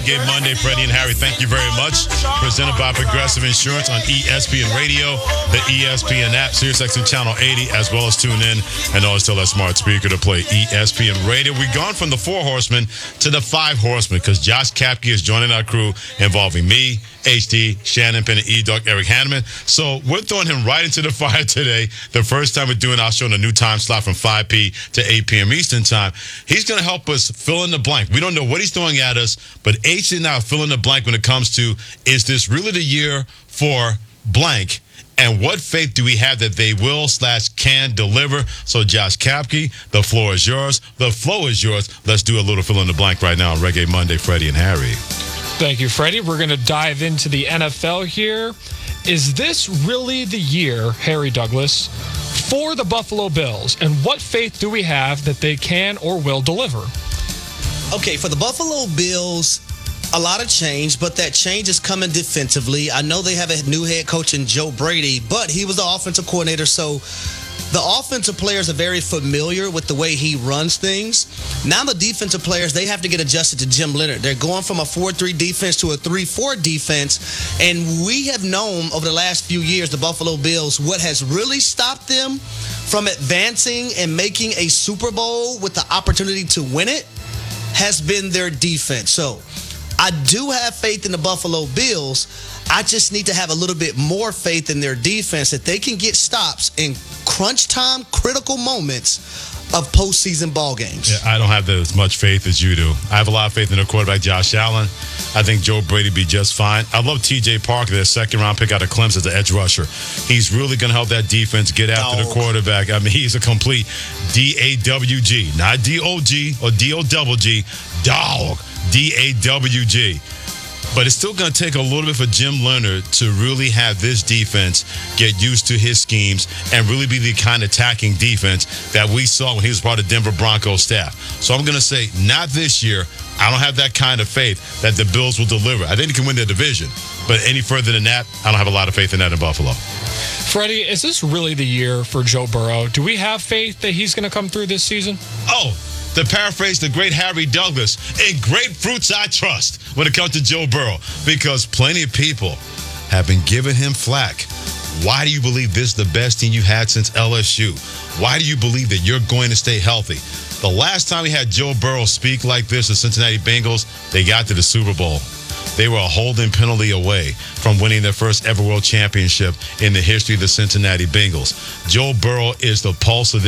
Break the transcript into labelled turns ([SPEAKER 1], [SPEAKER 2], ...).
[SPEAKER 1] Reggae Monday. Freddie and Harry, thank you very much. Presented by Progressive Insurance on ESPN Radio, the ESPN app, SiriusXM Channel 80, as well as tune in and always tell that smart speaker to play ESPN Radio. We've gone from the 4 horsemen to the 5 horsemen because Josh Kapke is joining our crew involving me, HD, Shannon Penn, and E-Dog, Eric Hanneman. So we're throwing him right into the fire today. The first time we're doing our show in a new time slot from 5 p to 8 p.m. Eastern time. He's going to help us fill in the blank. We don't know what he's throwing at us, but HD and I fill in the blank when it comes to, is this really the year for blank? And what faith do we have that they will/can deliver? So, Josh Kapke, the floor is yours. The flow is yours. Let's do a little fill in the blank right now on Reggae Monday, Freddie and Harry.
[SPEAKER 2] Thank you, Freddie. We're going to dive into the NFL here. Is this really the year, Harry Douglas, for the Buffalo Bills? And what faith do we have that they can or will deliver?
[SPEAKER 3] Okay, for the Buffalo Bills, a lot of change, but that change is coming defensively. I know they have a new head coach in Joe Brady, but he was the offensive coordinator, so the offensive players are very familiar with the way he runs things. Now the defensive players, they have to get adjusted to Jim Leonhard. They're going from a 4-3 defense to a 3-4 defense, and we have known over the last few years, the Buffalo Bills, what has really stopped them from advancing and making a Super Bowl with the opportunity to win it has been their defense. So I do have faith in the Buffalo Bills. I just need to have a little bit more faith in their defense that they can get stops in crunch time, critical moments of postseason ball games.
[SPEAKER 1] Yeah, I don't have as much faith as you do. I have a lot of faith in their quarterback, Josh Allen. I think Joe Brady will be just fine. I love T.J. Parker, their second-round pick out of Clemson as an edge rusher. He's really going to help that defense get after the quarterback. I mean, he's a complete D-A-W-G, not D-O-G or D-O-double-G, dog, D-A-W-G. But it's still going to take a little bit for Jim Leonhard to really have this defense get used to his schemes and really be the kind of attacking defense that we saw when he was part of Denver Broncos staff. So I'm going to say not this year. I don't have that kind of faith that the Bills will deliver. I think they can win their division. But any further than that, I don't have a lot of faith in that in Buffalo.
[SPEAKER 2] Freddie, is this really the year for Joe Burrow? Do we have faith that he's going to come through this season?
[SPEAKER 1] Oh, to paraphrase the great Harry Douglas, in grapefruits I trust when it comes to Joe Burrow, because plenty of people have been giving him flack. Why do you believe this is the best team you've had since LSU? Why do you believe that you're going to stay healthy? The last time we had Joe Burrow speak like this, the Cincinnati Bengals, they got to the Super Bowl. They were a holding penalty away from winning their first ever world championship in the history of the Cincinnati Bengals. Joe Burrow is the pulse of